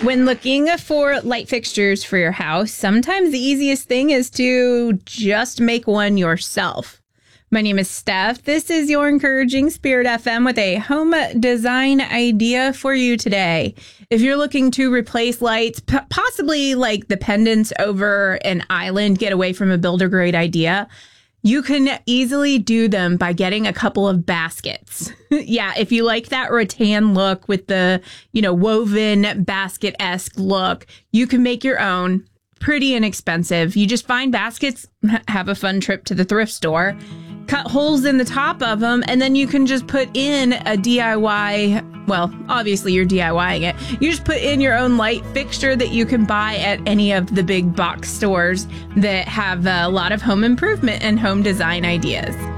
When looking for light fixtures for your house, sometimes the easiest thing is to just make one yourself. My name is Steph. This is your Encouraging Spirit FM with a home design idea for you today. If you're looking to replace lights, possibly like the pendants over an island, get away from a builder grade idea, you can easily do them by getting a couple of baskets. Yeah, if you like that rattan look with the, woven basket-esque look, you can make your own. Pretty inexpensive. You just find baskets, have a fun trip to the thrift store, cut holes in the top of them, and then you can just put in a DIY, well, obviously you're DIYing it. You just put in your own light fixture that you can buy at any of the big box stores that have a lot of home improvement and home design ideas.